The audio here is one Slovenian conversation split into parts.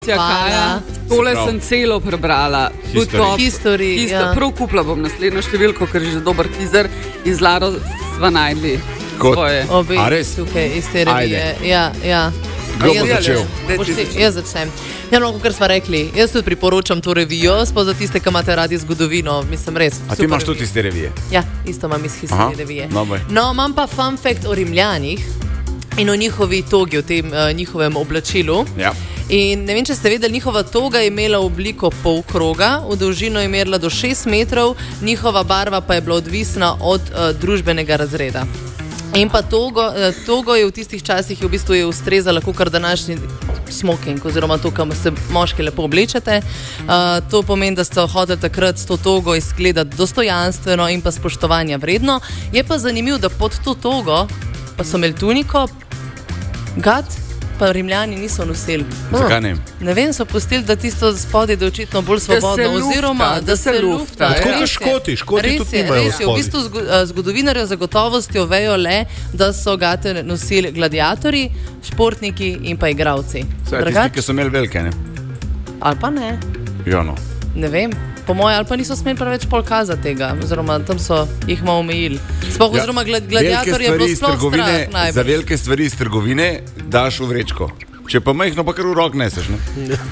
Kaja, tole sem celo prebrala. History, ja. Prav kupla bom naslednjo številko, ker je že dober teaser in z Laro sva najdli svoje. Obi, tukaj iz te revije. Ja. Kdo bo začel? Jaz začnem. Ja, no, kot smo rekli, jaz tudi priporočam to revijo, sploh za tiste, ki imate radi zgodovino, mislim res. A ti imaš tudi iz te revije? Ja, isto imam iz History revije. No, imam pa fun fact o Rimljanih in o njihovi togi, o tem njihovem oblačilu. Ja. In ne vem, če ste vedeli, njihova toga je imela obliko polkroga, v dolžino je merila do 6 metrov, njihova barva pa je bila odvisna od družbenega razreda. In pa togo je v tistih časih v bistvu je ustrezala kot današnji smoking, oziroma to, kam se moški lepo oblečete. To pomeni, da ste hoteli takrat s to togo izgledati dostojanstveno in pa spoštovanja vredno. Je pa zanimivo, da pod to togo pa so imeli tuniko, gat, pa Rimljani niso nosili. Zakaj ne? Ne vem, so pustili, da tisto spodaj je očitno bolj svobodno, oziroma da se lufta. Tako kot Škoti tudi nimajo res je, v bistvu zgodovinarjev zagotovostjo vejo le, da so gate nosili gladiatorji, športniki in pa igravci. Tisti, ki so imeli velike, ne? Ali pa ne. Ja, no. Ne vem. Po moje, ali pa niso smeli preveč pokazati tega, oziroma tam so jih malo omejili. Sploh, oziroma gladiator je bilo sploh strah najbolj. Za velike stvari iz trgovine daš v vrečko. Če pa majhno, pa kar v rok neseš, ne?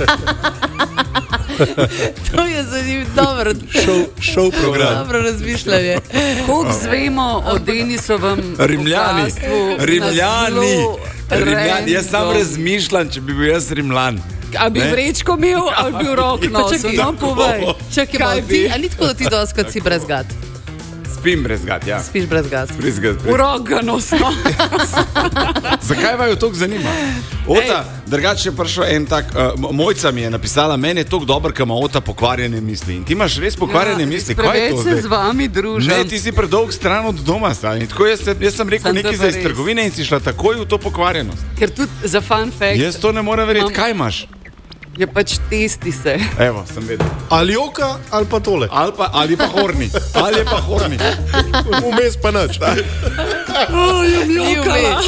To je zanimivo, dobro. Šov program. Dobro razmišljanje. Koliko zvemo o Denisovem Rimljani. Jaz sam razmišljam, če bi bil jaz Rimljan. A bi vrečko imel, ali bi v rok nosil? No, povej. Čakaj, ali ni tako, da ti doskrat si brez gat? Spim brez gat, ja. Spiš brez gat. V rok ga nosno. Zakaj vaju toliko zanima? Ota, drugače je prišel en tak, Mojca mi je napisala, meni je toliko dober, ka ima Ota pokvarjene misli. In ti imaš res pokvarjene misli. Kaj je to zdaj? Preveč se z vami družim. Ne, ti si predolg stran od doma, stani. Tako jaz sem rekel nekaj za iz trgovine in si šla takoj v to pokvarjenost. Ker tudi za fun fact. Jaz to ne morem verjeti. Kaj imaš? Je pač testi se. Evo, sem vedel. Ali oka, ali pa tole. Ali pa horni. Ali je pa horni. Vmes pa nič. Je mi okala.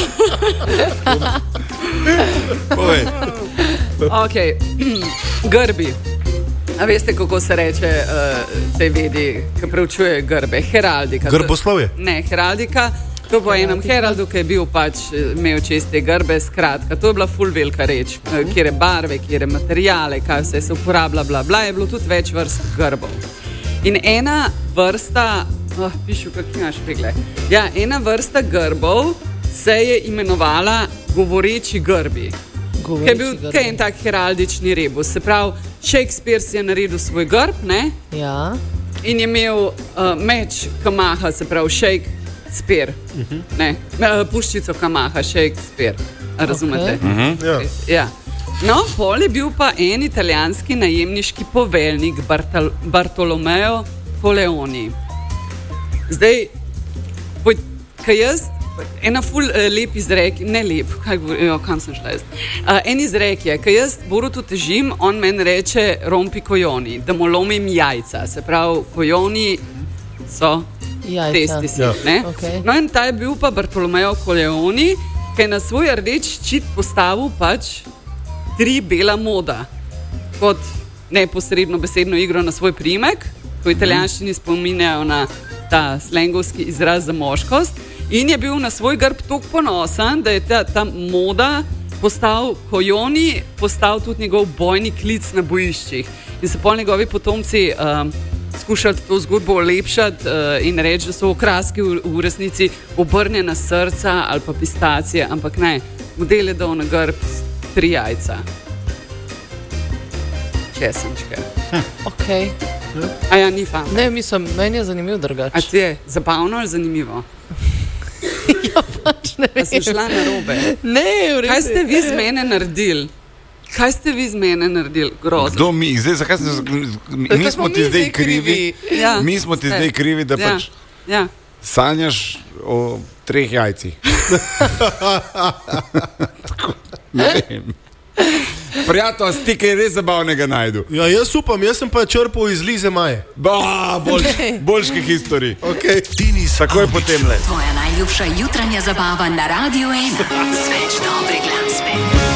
Povej. Ok, grbi. A veste, kako se reče tej vedi, ki preučuje grbe? Heraldika. Grboslovje? Ne, heraldika. To po enem heraldu, ki je bil pač imel čiste grbe, skratka, to je bila ful velika reč, kjere barve, kjere materijale, kaj vse se uporablja, bla, bla, je bilo tudi več vrst grbov. In ena vrsta, pišu, kak imaš pegle, ja, ena vrsta grbov se je imenovala govoreči grbi. Ki je bil kaj en tak heraldični rebus, se pravi, Shakespeare si je naredil svoj grb, ne? Ja. In je imel meč kamaha, se pravi, Shakespeare. Ne, puščico kamaha, Shakespeare. Razumete? Okay. Ja. No, pol je bil pa en italijanski najemniški poveljnik Bartolomeo Coleoni. Zdaj, kaj jaz, ena ful lep izrek, ne lep, kam sem šla jaz? En izrek je, kaj jaz Borutu težim, on meni reče rompi kojoni, da mu lomim jajca. Se pravi, kojoni so testi si, ne? Okay. No in ta je bil pa Bartolomeo Coleoni, ki je na svoj rdeč ščit postavil pač 3 bela moda kot neposredno besedno igro na svoj priimek, ko italijanščini spominjajo na ta slengovski izraz za moškost, in je bil na svoj grb toliko ponosen, da je ta moda postal Kojoni, postal tudi njegov bojni klic na bojiščih. In se pol njegovi potomci skušati to zgodbo olepšati in reči, da so okraski v resnici obrnjena srca ali pa pistacije, ampak ne, model je dal na grb 3 jajca. Česenčke. Ok. A ja, ni fan. Ne, mislim, meni je zanimiv drugač. A ti je zabavno ali zanimivo? Ja, pač ne vem. A sem šla na robe? Ne, v redu. Kaj ste vi z mene naredili? Kaj ste vi z mene naredili? Grozno. Kdo mi? Zdaj, zakaj mi smo ti zdaj krivi? Ja, mi smo ti zdaj krivi, da pač sanjaš o 3 jajcih. Tako, ne vem. Prijatelj, ti kaj res zabavnega najdu. Ja, jaz upam, jaz sem pa črpal iz Lize Maje. Boljški historiji. Okay. Takoj potem le. Tvoja najljubša jutranja zabava na Radio 1. Sveč dobre glasbe.